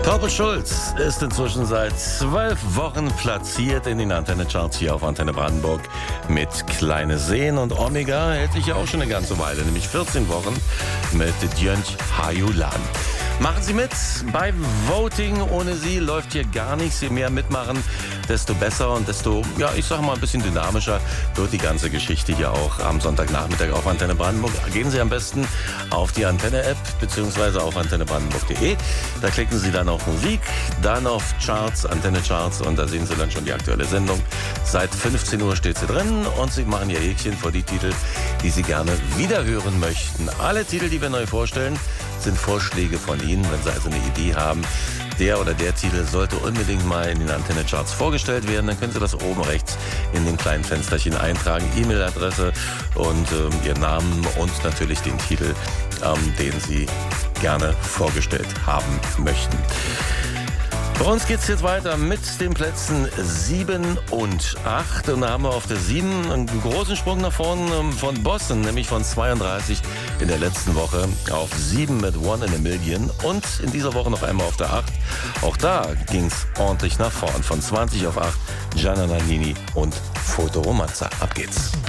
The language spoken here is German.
Torben Schulz ist inzwischen seit 12 Wochen platziert in den Antenne-Charts hier auf Antenne Brandenburg mit Kleine Seen, und Omega hält sich ja auch schon eine ganze Weile, nämlich 14 Wochen mit Djönch Hayulan. Machen Sie mit bei Voting. Ohne Sie läuft hier gar nichts. Je mehr mitmachen, desto besser und desto, ja, ich sag mal, ein bisschen dynamischer wird die ganze Geschichte hier auch am Sonntagnachmittag auf Antenne Brandenburg. Gehen Sie am besten auf die Antenne-App bzw. auf antennebrandenburg.de. Da klicken Sie dann auf Musik, dann auf Charts, Antenne-Charts, und da sehen Sie dann schon die aktuelle Sendung. Seit 15 Uhr steht sie drin und Sie machen Ihr Häkchen vor die Titel, die Sie gerne wiederhören möchten. Alle Titel, die wir neu vorstellen, sind Vorschläge von Ihnen. Wenn Sie also eine Idee haben, der oder der Titel sollte unbedingt mal in den Antenne-Charts vorgestellt werden, dann können Sie das oben rechts in dem kleinen Fensterchen eintragen, E-Mail-Adresse und Ihren Namen und natürlich den Titel, den Sie gerne vorgestellt haben möchten. Bei uns geht's jetzt weiter mit den Plätzen 7 und 8. Und da haben wir auf der 7 einen großen Sprung nach vorne von Boston, nämlich von 32 in der letzten Woche auf 7 mit One in a Million. Und in dieser Woche noch einmal auf der 8. Auch da ging's ordentlich nach vorn. Von 20 auf 8 Gianna Nannini und Fotoromanza. Ab geht's.